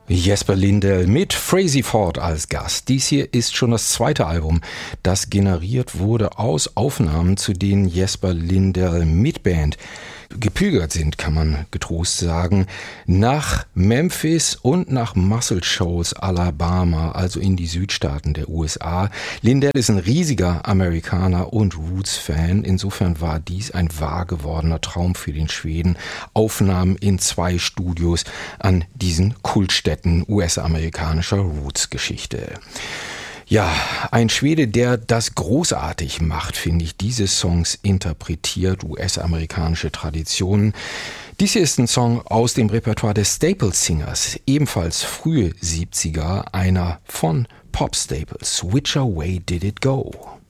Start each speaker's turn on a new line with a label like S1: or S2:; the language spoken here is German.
S1: Jesper Lindell mit Frazey Ford als Gast. Dies hier ist schon das zweite Album, das generiert wurde aus Aufnahmen, zu denen Jesper Lindell mit Band gepilgert sind, kann man getrost sagen, nach Memphis und nach Muscle Shoals, Alabama, also in die Südstaaten der USA. Lindell ist ein riesiger Amerikaner und Roots-Fan. Insofern war dies ein wahr gewordener Traum für den Schweden. Aufnahmen in 2 Studios an diesen Kultstätten US-amerikanischer Roots-Geschichte. Ja, ein Schwede, der das großartig macht, finde ich, diese Songs interpretiert, US-amerikanische Traditionen. Dies hier ist ein Song aus dem Repertoire des Staple Singers, ebenfalls frühe 70er, einer von Pop Staples. Which Way Did It Go?